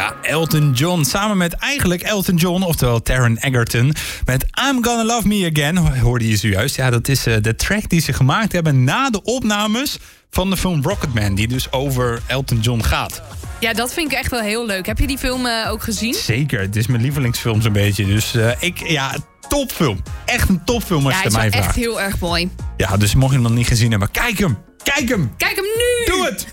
Ja, Elton John. Samen met eigenlijk Elton John, oftewel Taron Egerton. Met I'm Gonna Love Me Again, hoorde je zojuist. Ja, dat is de track die ze gemaakt hebben na de opnames van de film Rocketman, die dus over Elton John gaat. Ja, dat vind ik echt wel heel leuk. Heb je die film ook gezien? Zeker, het is mijn lievelingsfilm zo'n beetje. Dus topfilm. Echt een topfilm als je het mij vraagt. Ja, hij is wel echt heel erg mooi. Ja, dus mocht je hem nog niet gezien hebben, kijk hem! Kijk hem! Kijk hem nu! Doe het!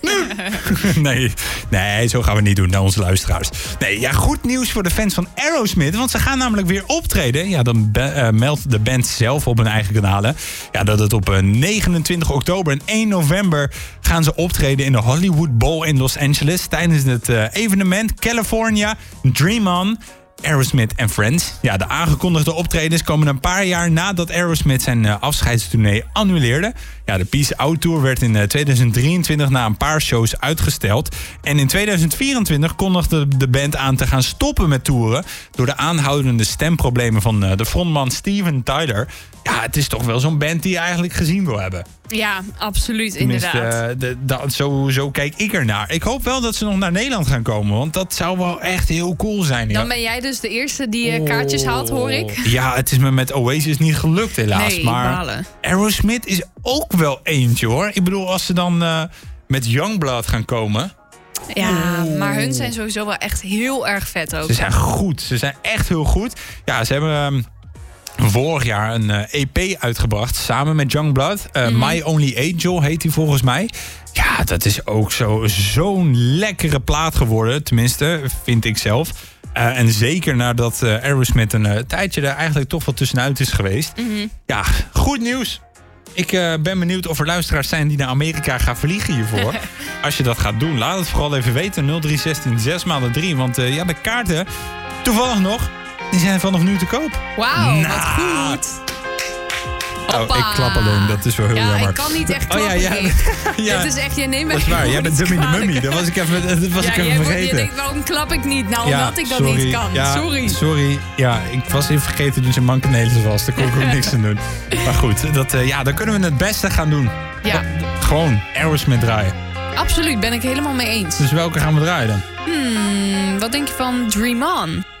Nu! Nee, zo gaan we niet doen naar onze luisteraars. Nee, ja, goed nieuws voor de fans van Aerosmith. Want ze gaan namelijk weer optreden. Ja, dan meldt de band zelf op hun eigen kanalen. Ja, dat het op 29 oktober en 1 november gaan ze optreden in de Hollywood Bowl in Los Angeles. Tijdens het evenement California Dream On. Aerosmith and Friends. Ja, de aangekondigde optredens komen een paar jaar nadat Aerosmith zijn afscheidstournee annuleerde. Ja, de Peace Out Tour werd in 2023 na een paar shows uitgesteld. En in 2024 kondigde de band aan te gaan stoppen met toeren door de aanhoudende stemproblemen van de frontman Steven Tyler. Ja, het is toch wel zo'n band die je eigenlijk gezien wil hebben. Ja, absoluut, tenminste, inderdaad. Zo kijk ik ernaar. Ik hoop wel dat ze nog naar Nederland gaan komen, want dat zou wel echt heel cool zijn. Ja. Dan ben jij dus de eerste die kaartjes haalt, hoor ik. Ja, het is me met Oasis niet gelukt helaas. Nee, maar balen. Aerosmith is ook wel eentje, hoor. Ik bedoel, als ze dan met Youngblood gaan komen. Ja, maar hun zijn sowieso wel echt heel erg vet ook. Ze zijn goed. Ze zijn echt heel goed. Ja, ze hebben vorig jaar een EP uitgebracht samen met Youngblood. My Only Angel heet die volgens mij. Ja, dat is ook zo'n lekkere plaat geworden. Tenminste, vind ik zelf. En zeker nadat Aerosmith een tijdje er eigenlijk toch wel tussenuit is geweest. Mm-hmm. Ja, goed nieuws. Ik ben benieuwd of er luisteraars zijn die naar Amerika gaan vliegen hiervoor. Als je dat gaat doen, laat het vooral even weten. 0316 6x3. Want de kaarten, toevallig nog, die zijn vanaf nu te koop. Wauw, wat goed. Oh, ik klap alleen, dat is wel heel jammer. Ja, ik kan niet echt klappen. Ja. Dit is echt, jij neemt me. Dat is waar, jij bent Dummy de Mummy. Dat was ik even vergeten. Je denkt, waarom klap ik niet? Nou, omdat ik dat niet kan. Ja, sorry. Ja, ik was even vergeten dat je mankenelis was. Daar kon ik ook niks aan doen. Maar goed, dan kunnen we het beste gaan doen. Ja. Gewoon Aerosmith draaien. Absoluut, ben ik helemaal mee eens. Dus welke gaan we draaien dan? Wat denk je van Dream On?